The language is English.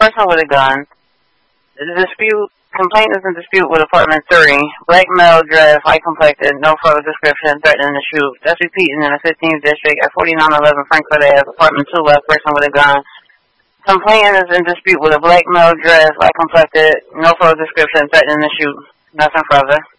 person with a gun. Complaint is in dispute with apartment 3. Black male dressed, light complected, no further description, threatening to shoot. That's repeating in the 15th district at 4911 Frankfurt Ave, apartment 2 left, person with a gun. Complaint is in dispute with a black male dressed, light complected, no further description, threatening to shoot. Nothing further.